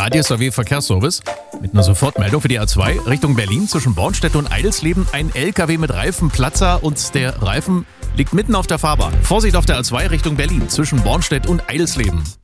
ADSAW Verkehrsservice mit einer Sofortmeldung für die A2 Richtung Berlin zwischen Bornstedt und Eidelsleben. Ein LKW mit Reifenplatzer und der Reifen liegt mitten auf der Fahrbahn. Vorsicht auf der A2 Richtung Berlin zwischen Bornstedt und Eidelsleben.